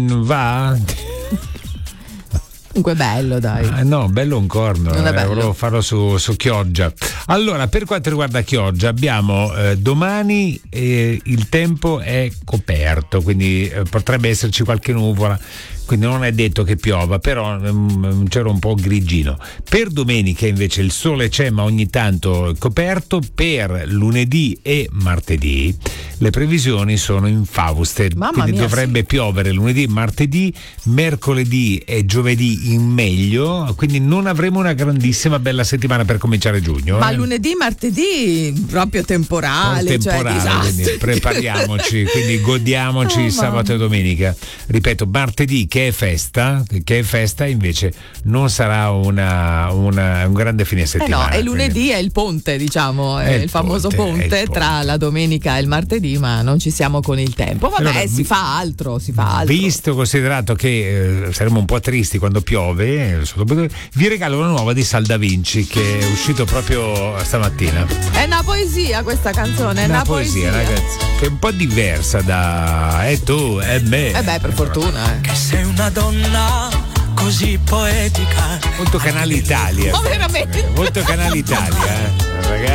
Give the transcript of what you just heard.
Va? Comunque bello, dai. No, bello un corno. Non è bello. Volevo farlo su Chioggia. Allora, per quanto riguarda Chioggia, abbiamo domani il tempo è coperto, quindi potrebbe esserci qualche nuvola. Quindi non è detto che piova, però un cielo un po' grigino. Per domenica invece il sole c'è, ma ogni tanto coperto. Per lunedì e martedì le previsioni sono infauste. Quindi mia, dovrebbe piovere lunedì e martedì, mercoledì e giovedì in meglio, quindi non avremo una grandissima bella settimana per cominciare giugno. Ma lunedì, martedì proprio temporale, quindi prepariamoci, quindi godiamoci sabato e domenica. Ripeto, martedì che è festa invece non sarà un grande fine settimana. No, e lunedì è il ponte, diciamo, è il famoso ponte tra la domenica e il martedì, ma non ci siamo con il tempo. Vabbè, allora, si fa altro. Visto considerato che saremo un po' tristi quando piove, vi regalo una nuova di Sal Da Vinci che è uscito proprio stamattina. È una poesia questa canzone, è una poesia, ragazzi, che è un po' diversa da tu e me. Per fortuna. Che sei una donna così poetica. Molto Canale Italia. Ma veramente? Molto Canale Italia, ragazzi.